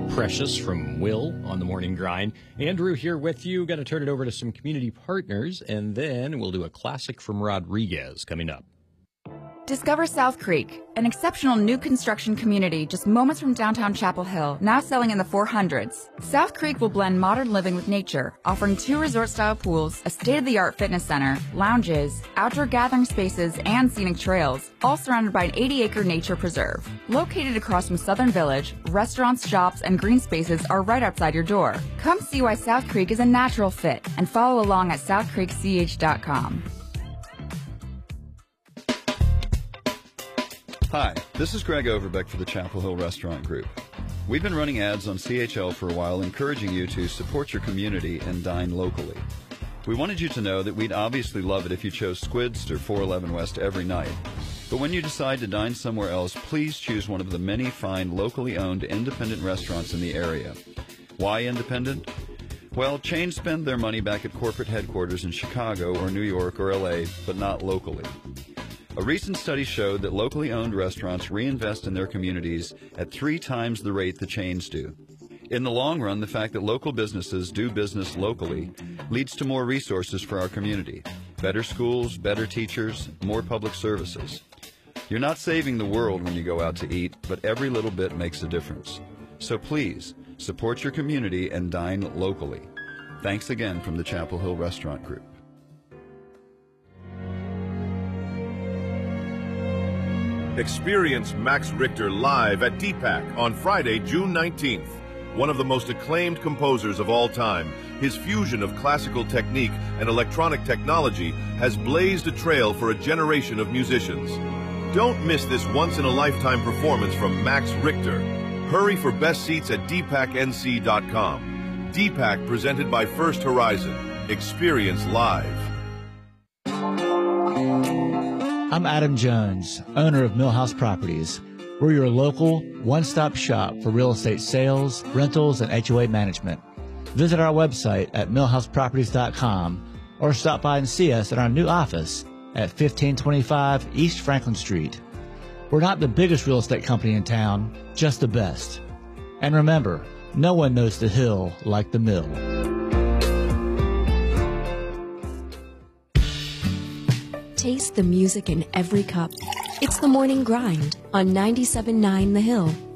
Precious from Will on the Morning Grind. Andrew here with you. Going to turn it over to some community partners, and then we'll do a classic from Rodriguez coming up. Discover South Creek, an exceptional new construction community just moments from downtown Chapel Hill, now selling in the 400s. South Creek will blend modern living with nature, offering 2 resort-style pools, a state-of-the-art fitness center, lounges, outdoor gathering spaces, and scenic trails, all surrounded by an 80-acre nature preserve. Located across from Southern Village, restaurants, shops, and green spaces are right outside your door. Come see why South Creek is a natural fit and follow along at southcreekch.com. Hi, this is Greg Overbeck for the Chapel Hill Restaurant Group. We've been running ads on CHL for a while encouraging you to support your community and dine locally. We wanted you to know that we'd obviously love it if you chose Squid's or 411 West every night. But when you decide to dine somewhere else, please choose one of the many fine locally owned independent restaurants in the area. Why independent? Well, chains spend their money back at corporate headquarters in Chicago or New York or LA, but not locally. A recent study showed that locally owned restaurants reinvest in their communities at 3 times the rate the chains do. In the long run, the fact that local businesses do business locally leads to more resources for our community. Better schools, better teachers, more public services. You're not saving the world when you go out to eat, but every little bit makes a difference. So please, support your community and dine locally. Thanks again from the Chapel Hill Restaurant Group. Experience Max Richter live at DPAC on Friday, June 19th. One of the most acclaimed composers of all time, his fusion of classical technique and electronic technology has blazed a trail for a generation of musicians. Don't miss this once-in-a-lifetime performance from Max Richter. Hurry for best seats at dpacnc.com. DPAC presented by First Horizon. Experience live. I'm Adam Jones, owner of Millhouse Properties. We're your local one-stop shop for real estate sales, rentals, and HOA management. Visit our website at millhouseproperties.com or stop by and see us at our new office at 1525 East Franklin Street. We're not the biggest real estate company in town, just the best. And remember, no one knows the hill like the mill. Taste the music in every cup. It's the Morning Grind on 97.9 The Hill.